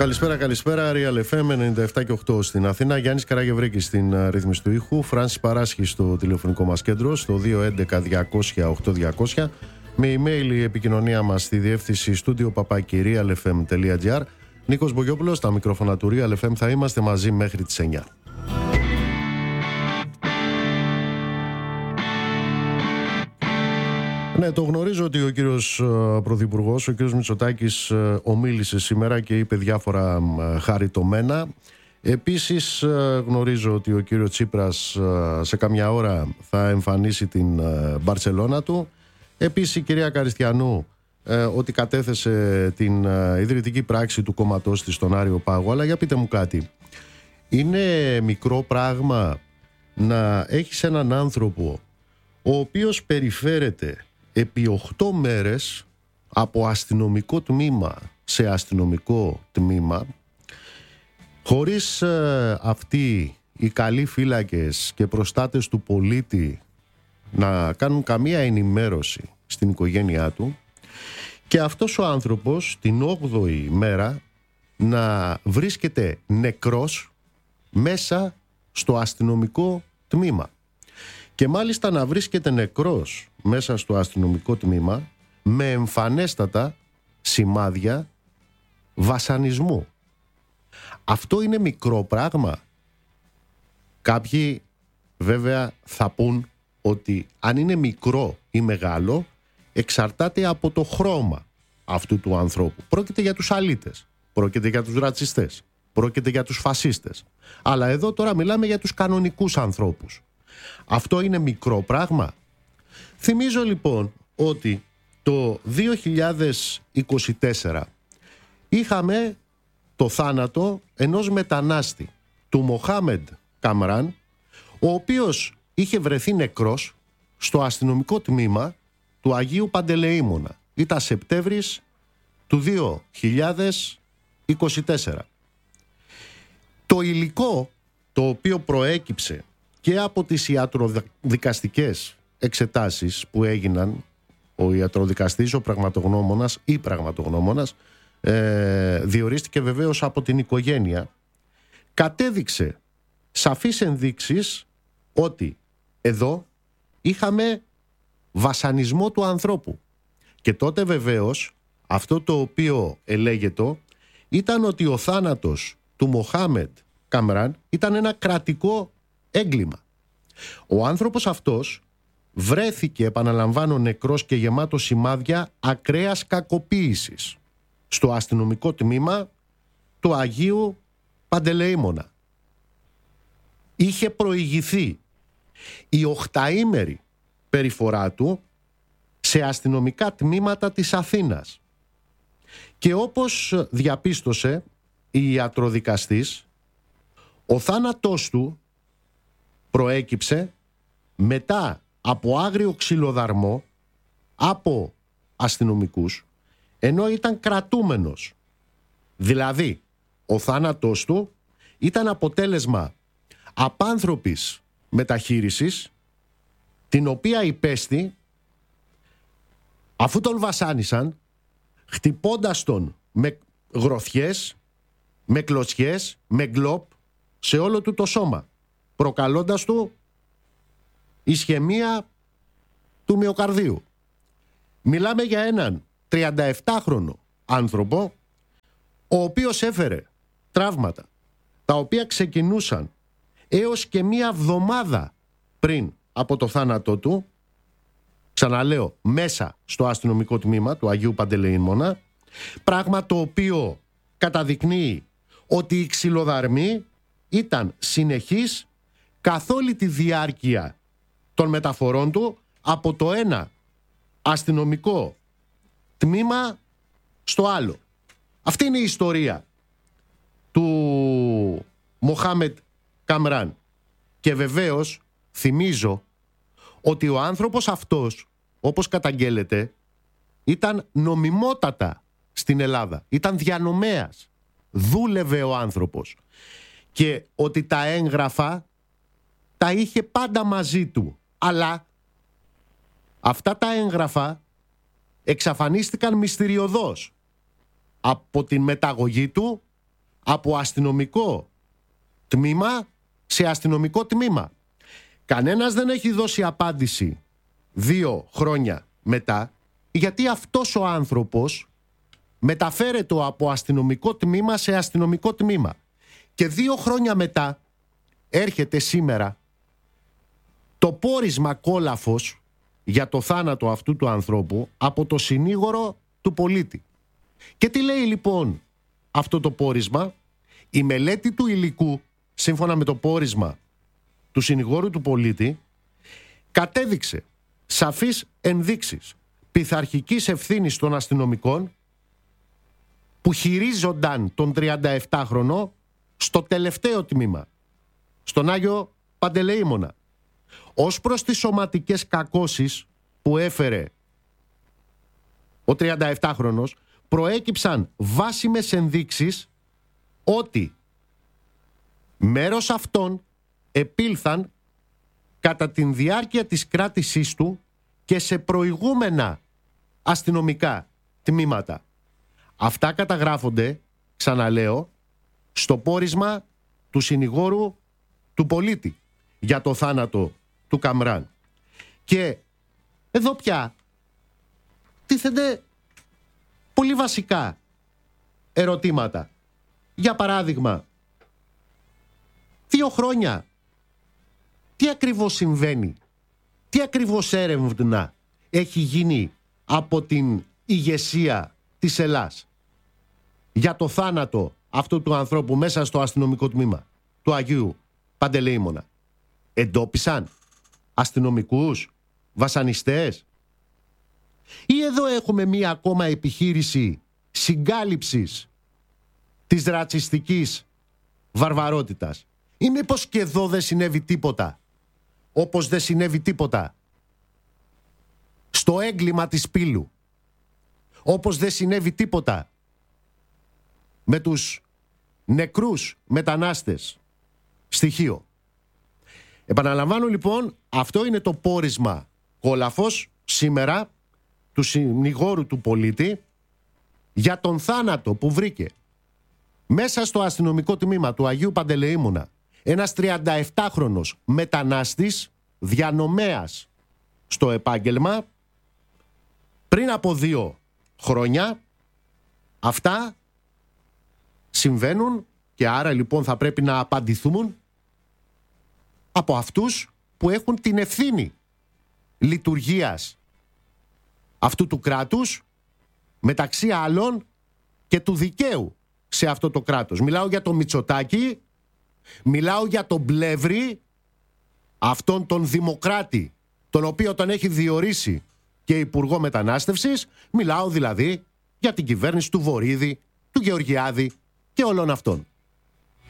Καλησπέρα. Real FM 97 και 8 στην Αθήνα. Γιάννης Καραγευρέκης στην ρύθμιση του ήχου. Φράνσις Παράσχης στο τηλεφωνικό μας κέντρο, στο 211-200-8200. Με email η επικοινωνία μας στη διεύθυνση studio@realfm.gr. Νίκος Μπογιόπουλος, στα μικρόφωνα του Real FM. Θα είμαστε μαζί μέχρι τις 9. Ναι, το γνωρίζω ότι ο κύριος Πρωθυπουργός, ο κύριος Μητσοτάκης, ομίλησε σήμερα και είπε διάφορα χαριτωμένα. Επίσης γνωρίζω ότι ο κύριος Τσίπρας σε καμιά ώρα θα εμφανίσει την Μπαρτσελώνα του. Επίσης η κυρία Καριστιανού ότι κατέθεσε την ιδρυτική πράξη του κόμματός της στον Άριο Πάγο. Αλλά για πείτε μου κάτι, είναι μικρό πράγμα να έχεις έναν άνθρωπο ο οποίος περιφέρεται επί 8 μέρες από αστυνομικό τμήμα σε αστυνομικό τμήμα, χωρίς αυτοί οι καλοί φύλακες και προστάτες του πολίτη να κάνουν καμία ενημέρωση στην οικογένειά του, και αυτός ο άνθρωπος την 8η μέρα να βρίσκεται νεκρός μέσα στο αστυνομικό τμήμα. Και μάλιστα να βρίσκεται νεκρός μέσα στο αστυνομικό τμήμα με εμφανέστατα σημάδια βασανισμού. Αυτό είναι μικρό πράγμα? Κάποιοι βέβαια θα πούν ότι αν είναι μικρό ή μεγάλο εξαρτάται από το χρώμα αυτού του ανθρώπου. Πρόκειται για τους αλήτες, πρόκειται για τους ρατσιστές, πρόκειται για τους φασίστες. Αλλά εδώ τώρα μιλάμε για τους κανονικούς ανθρώπους. Αυτό είναι μικρό πράγμα? Θυμίζω λοιπόν ότι το 2024 είχαμε το θάνατο ενός μετανάστη, του Μοχάμεντ Καμράν, ο οποίος είχε βρεθεί νεκρός στο αστυνομικό τμήμα του Αγίου Παντελεήμωνα. Ήταν Σεπτέμβρης του 2024. Το υλικό το οποίο προέκυψε και από τις ιατροδικαστικές εξετάσεις που έγιναν, ο ιατροδικαστής, ο πραγματογνώμονας ή πραγματογνώμονας, διορίστηκε βεβαίως από την οικογένεια, κατέδειξε σαφείς ενδείξεις ότι εδώ είχαμε βασανισμό του ανθρώπου. Και τότε βεβαίως αυτό το οποίο ελέγετο ήταν ότι ο θάνατος του Μοχάμεντ Καμράν ήταν ένα κρατικό έγκλημα. Ο άνθρωπος αυτός βρέθηκε, επαναλαμβάνω, νεκρός και γεμάτο σημάδια ακραίας κακοποίησης στο αστυνομικό τμήμα του Αγίου Παντελεήμωνα. Είχε προηγηθεί η 8ήμερη περιφορά του σε αστυνομικά τμήματα της Αθήνας. Και όπως διαπίστωσε η ιατροδικαστής, ο θάνατός του προέκυψε μετά από άγριο ξυλοδαρμό από αστυνομικούς, ενώ ήταν κρατούμενος. Δηλαδή, ο θάνατός του ήταν αποτέλεσμα απάνθρωπης μεταχείρισης, την οποία υπέστη αφού τον βασάνισαν, χτυπώντας τον με γροθιές, με κλωτσιές, με γκλόπ σε όλο του το σώμα, προκαλώντας του ισχαιμία του μυοκαρδίου. Μιλάμε για έναν 37χρονο άνθρωπο, ο οποίος έφερε τραύματα τα οποία ξεκινούσαν έως και μία εβδομάδα πριν από το θάνατό του, ξαναλέω, μέσα στο αστυνομικό τμήμα του Αγίου Παντελεήμωνα, πράγμα το οποίο καταδεικνύει ότι οι ξυλοδαρμοί ήταν συνεχείς καθ' όλη τη διάρκεια των μεταφορών του από το ένα αστυνομικό τμήμα στο άλλο. Αυτή είναι η ιστορία του Μοχάμεντ Καμράν. Και βεβαίως θυμίζω ότι ο άνθρωπος αυτός, όπως καταγγέλλεται, ήταν νομιμότατα στην Ελλάδα. Ήταν διανομέας. Δούλευε ο άνθρωπος. Και ότι τα έγγραφα τα είχε πάντα μαζί του. Αλλά αυτά τα έγγραφα εξαφανίστηκαν μυστηριωδώς από την μεταγωγή του από αστυνομικό τμήμα σε αστυνομικό τμήμα. Κανένας δεν έχει δώσει απάντηση 2 χρόνια μετά, γιατί αυτός ο άνθρωπος μεταφέρεται από αστυνομικό τμήμα σε αστυνομικό τμήμα. Και 2 χρόνια μετά έρχεται σήμερα το πόρισμα κόλαφος για το θάνατο αυτού του ανθρώπου από το συνήγορο του πολίτη. Και τι λέει λοιπόν αυτό το πόρισμα? Η μελέτη του υλικού, σύμφωνα με το πόρισμα του συνηγόρου του πολίτη, κατέδειξε σαφείς ενδείξεις πειθαρχικής ευθύνης των αστυνομικών που χειρίζονταν τον 37χρονο στο τελευταίο τμήμα, στον Άγιο Παντελεήμονα. Ως προς τις σωματικές κακώσεις που έφερε ο 37χρονος, προέκυψαν βάσιμες ενδείξεις ότι μέρος αυτών επήλθαν κατά την διάρκεια της κράτησής του και σε προηγούμενα αστυνομικά τμήματα. Αυτά καταγράφονται, ξαναλέω, στο πόρισμα του συνηγόρου του πολίτη για το θάνατο του Καμράν. Και εδώ πια τίθενται πολύ βασικά ερωτήματα. Για παράδειγμα, 2 χρόνια τι ακριβώς συμβαίνει, τι ακριβώς έρευνα έχει γίνει από την ηγεσία της Ελλάς για το θάνατο αυτού του ανθρώπου μέσα στο αστυνομικό τμήμα του Αγίου Παντελεήμονα? Εντόπισαν αστυνομικούς, βασανιστές? Ή εδώ έχουμε μία ακόμα επιχείρηση συγκάλυψης της ρατσιστικής βαρβαρότητας? Ή μήπως και εδώ δεν συνέβη τίποτα, όπως δεν συνέβη τίποτα στο έγκλημα της Πύλου, όπως δεν συνέβη τίποτα με τους νεκρούς μετανάστες στοιχείο? Επαναλαμβάνω λοιπόν, αυτό είναι το πόρισμα κόλαφος σήμερα του συνηγόρου του πολίτη για τον θάνατο που βρήκε μέσα στο αστυνομικό τμήμα του Αγίου Παντελεήμονα ένας 37χρονος μετανάστης, διανομέας στο επάγγελμα, πριν από 2 χρόνια. Αυτά συμβαίνουν και άρα λοιπόν θα πρέπει να απαντηθούν από αυτούς που έχουν την ευθύνη λειτουργίας αυτού του κράτους, μεταξύ άλλων και του δικαίου σε αυτό το κράτος. Μιλάω για τον Μητσοτάκη, μιλάω για τον Πλεύρη, αυτόν τον δημοκράτη, τον οποίο τον έχει διορίσει και υπουργό μετανάστευσης. Μιλάω δηλαδή για την κυβέρνηση του Βορίδη, του Γεωργιάδη και όλων αυτών.